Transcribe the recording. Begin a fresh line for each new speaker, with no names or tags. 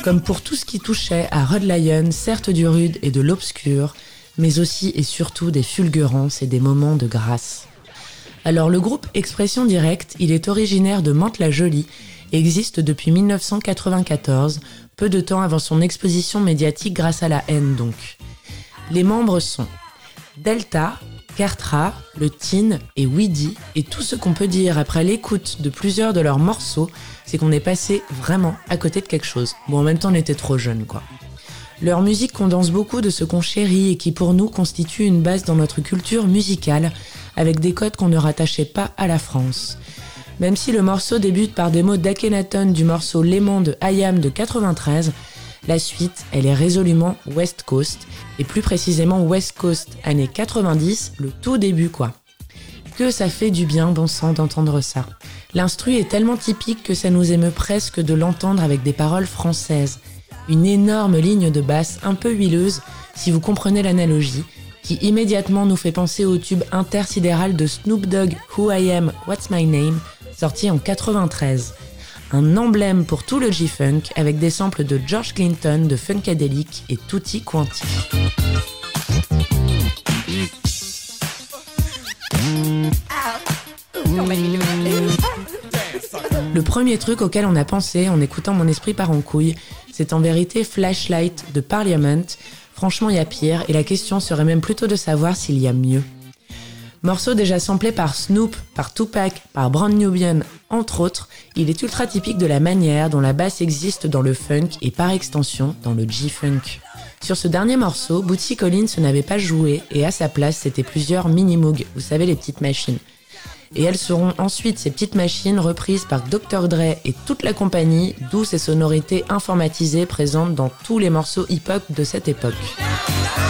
Comme pour tout ce qui touchait à Rod Lion, certes du rude et de l'obscur, mais aussi et surtout des fulgurances et des moments de grâce. Alors le groupe Expression Directe, il est originaire de Mantes-la-Jolie et existe depuis 1994, peu de temps avant son exposition médiatique grâce à la haine donc. Les membres sont Delta, Kartra, le Teen et Weedy, et tout ce qu'on peut dire après l'écoute de plusieurs de leurs morceaux, c'est qu'on est passé vraiment à côté de quelque chose. Bon, en même temps, on était trop jeunes, quoi. Leur musique condense beaucoup de ce qu'on chérit et qui pour nous constitue une base dans notre culture musicale, avec des codes qu'on ne rattachait pas à la France. Même si le morceau débute par des mots d'Akhenaton du morceau Lemon de I.Am de 93, la suite, elle est résolument West Coast, et plus précisément West Coast années 90, le tout début quoi. Que ça fait du bien, bon sang, d'entendre ça. L'instru est tellement typique que ça nous émeut presque de l'entendre avec des paroles françaises. Une énorme ligne de basse un peu huileuse, si vous comprenez l'analogie, qui immédiatement nous fait penser au tube intersidéral de Snoop Dogg Who I Am, What's My Name, sorti en 93. Un emblème pour tout le G-Funk avec des samples de George Clinton, de Funkadelic et Tutti Quanti. Le premier truc auquel on a pensé en écoutant Mon esprit part en couille, c'est en vérité Flashlight de Parliament. Franchement, il y a pire, et la question serait même plutôt de savoir s'il y a mieux. Morceau déjà samplé par Snoop, par Tupac, par Brand Nubian, entre autres, il est ultra typique de la manière dont la basse existe dans le funk et par extension dans le G-Funk. Sur ce dernier morceau, Bootsy Collins n'avait pas joué et à sa place c'était plusieurs mini-moog, vous savez les petites machines. Et elles seront ensuite ces petites machines reprises par Dr. Dre et toute la compagnie, d'où ces sonorités informatisées présentes dans tous les morceaux hip-hop de cette époque.